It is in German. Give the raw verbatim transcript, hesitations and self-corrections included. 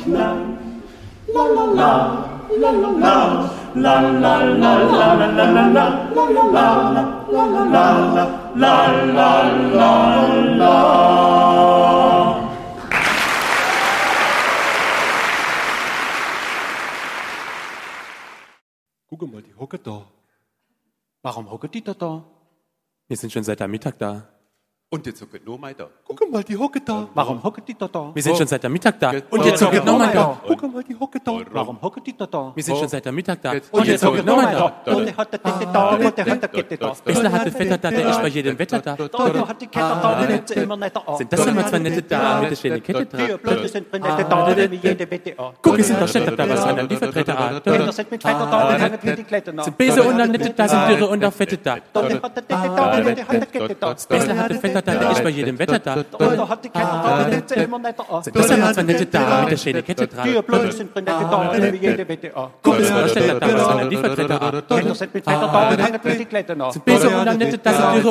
knall. La la la, la la la, la la la la la la la la la la la la la. Guck mal, die hocke da. Warum hockt die da da? Wir sind schon seit der Mittag da. Und jetzt hocke noch mal da. Guck mal, die hocke da. Warum hockt die da da? Wir sind schon seit der Mittag da. Und jetzt hockt noch mal da. Guck mal, die hocke da. Warum hockt die da da? Wir sind schon seit der Mittag da. Und jetzt hockt noch mal da. Und der hat der Dette da, und der hat der Kette da. Bessler hat der Vetter da, der ist bei jedem Wetter da. Der hat die Kette da, die nimmt sie immer netter an. Sind das immer zwei nette da mit der schönen Kette Die dran? Blöde sind Brünette da, wie jede Wette an. Guck, es sind doch Städter da, was haben die Vertreter an? Kinder sind mit Vetter da, die haben die Kletten an. Sind Bese und dann nette da, sind Dürre und auch Fette da. Der hat der Dette da, und der hat der Kette da. Bessler hat der Vetter da, der ist bei jedem Wetter da. Der hat die Kette da, die nimmt sie immer netter an. Sind das immer zwei nette da mit der schönen Kette Die dran? Blöde sind Brünette da, wie jede Wette an. Guck, es sind doch Städter da, was haben die Vertreter an? Kinder sind mit Vetter da, die haben die Kletten an. Bese und dann nette da, sind Dürre